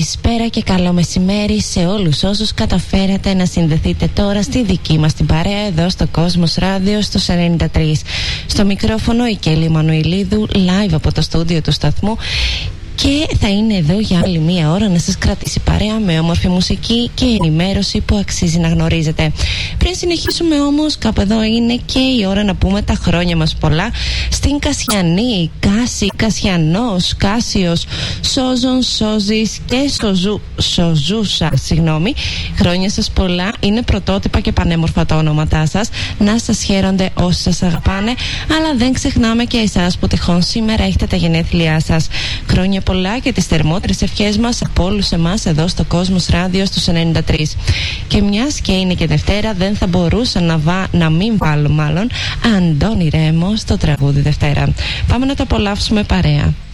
Καλησπέρα και καλό μεσημέρι σε όλους όσους καταφέρατε να συνδεθείτε τώρα στη δική μας την παρέα εδώ στο Κόσμος Ράδιο στους 93. Στο μικρόφωνο η Κέλλη Μανουηλίδου, live από το στούντιο του σταθμού. Και θα είναι εδώ για άλλη μία ώρα να σας κρατήσει παρέα με όμορφη μουσική και ενημέρωση που αξίζει να γνωρίζετε. Πριν συνεχίσουμε όμως, κάπου εδώ είναι και η ώρα να πούμε τα χρόνια μας πολλά στην Κασιανή, Κάση, Κασιανός, Κάσιος, Σόζον, Σόζης και Σοζούσα, χρόνια σας πολλά. Είναι πρωτότυπα και πανέμορφα τα ονόματά σας. Να σας χαίρονται όσοι σας αγαπάνε, αλλά δεν ξεχνάμε και εσάς που τυχόν σήμερα έχετε τα γενέθλιά σας. Χρόνια πολλά και τις θερμότερες ευχές μας από όλους εμάς εδώ στο Κόσμος Ράδιο στους 93. Και μιας και είναι και Δευτέρα, δεν θα μπορούσα να μην βάλω Αντώνη Ρέμο στο τραγούδι Δευτέρα. Πάμε να το απολαύσουμε παρέα.